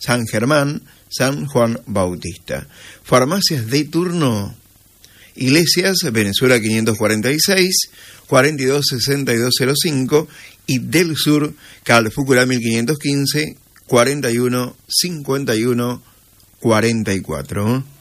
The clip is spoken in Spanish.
San Germán, San Juan Bautista. Farmacias de turno: Iglesias, Venezuela 546, 426205, y del Sur, Calfucurá 1515, 415144.